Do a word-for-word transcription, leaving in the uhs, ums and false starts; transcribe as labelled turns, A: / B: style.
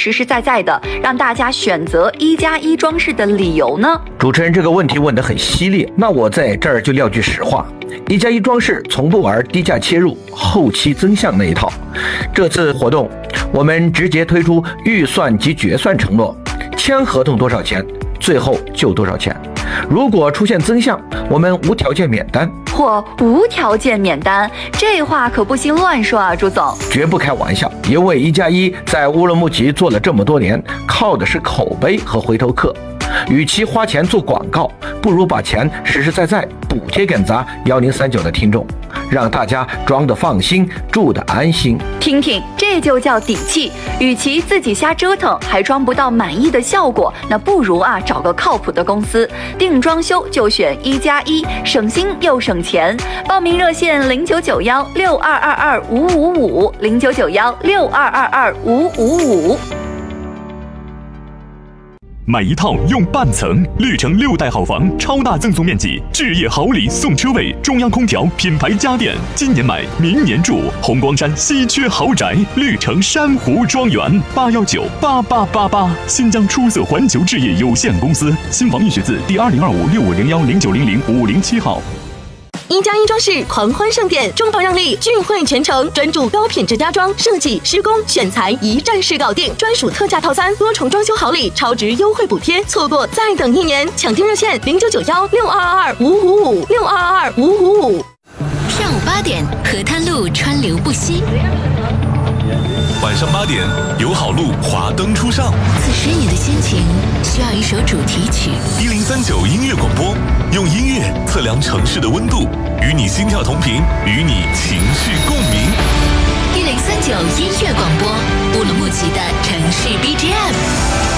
A: 实实在在的让大家选择一加一装饰的理由呢？
B: 主持人这个问题问得很犀利，那我在这儿就撂句实话，一加一装饰从不玩低价切入、后期增项那一套。这次活动我们直接推出预算及决算承诺，签合同多少钱，最后就多少钱。如果出现增项，我们无条件免单。
A: 或无条件免单，这话可不行乱说啊，朱总。
B: 绝不开玩笑，因为一加一在乌鲁木齐做了这么多年，靠的是口碑和回头客。与其花钱做广告，不如把钱实实在在补贴给咱幺零三九的听众，让大家装得放心，住得安心。
A: 听听，这就叫底气。与其自己瞎折腾，还装不到满意的效果，那不如啊找个靠谱的公司，定装修就选一加一，省心又省钱。报名热线零九九幺六二二二五五五零九九幺六二二二五五五。
C: 买一套用半层，绿城六代好房，超大赠送面积，置业好礼送车位，中央空调，品牌家电，今年买，明年住。红光山稀缺豪宅，绿城珊瑚庄园，八幺九八八八八。新疆出色环球置业有限公司，新房预选字第二零二五六五零幺零九零零五零七号。
D: 一加一装饰狂欢盛典，中保让利，聚会全程，专注高品质家装设计、施工、选材，一站式搞定，专属特价套餐，多重装修好礼，超值优惠补贴，错过再等一年。抢订热线零九九幺六二二二五五五六二二二五五五。
E: 上午八点，河滩路川流不息。
F: 晚上八点，友好路华灯初上。
E: 此时你的心情需要一首主题曲。
F: 一零三九音乐广播，用音乐测量城市的温度，与你心跳同频，与你情绪共鸣。
E: 一零三九音乐广播，乌鲁木齐的城市